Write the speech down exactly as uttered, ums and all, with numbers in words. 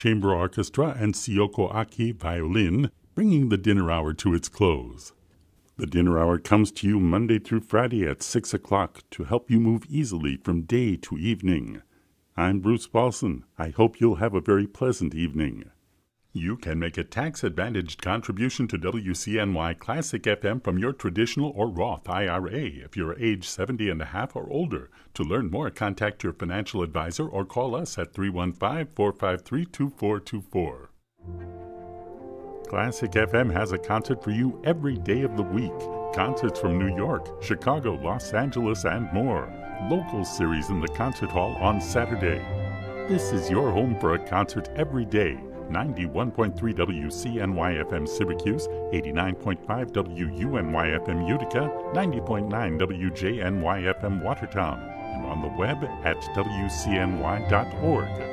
Chamber Orchestra and Siyoko Aki Violin, bringing the dinner hour to its close. The dinner hour comes to you Monday through Friday at six o'clock to help you move easily from day to evening. I'm Bruce Paulson. I hope you'll have a very pleasant evening. You can make a tax-advantaged contribution to W C N Y Classic F M from your traditional or Roth I R A if you're age seventy and a half or older. To learn more, contact your financial advisor or call us at three one five, four five three, two four two four. Classic F M has a concert for you every day of the week. Concerts from New York, Chicago, Los Angeles, and more. Local series in the concert hall on Saturday. This is your home for a concert every day. ninety-one point three W C N Y F M Syracuse, eighty-nine point five W U N Y F M Utica, ninety point nine W J N Y F M Watertown, and on the web at W C N Y dot org.